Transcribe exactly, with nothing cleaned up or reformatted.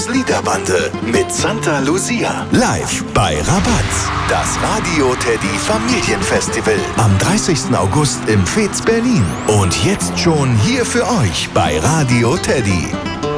Liederbande mit Santa Lucia. Live bei Rabatz. Das Radio Teddy Familienfestival. Am dreißigsten August im Fez Berlin. Und jetzt schon hier für euch bei Radio Teddy.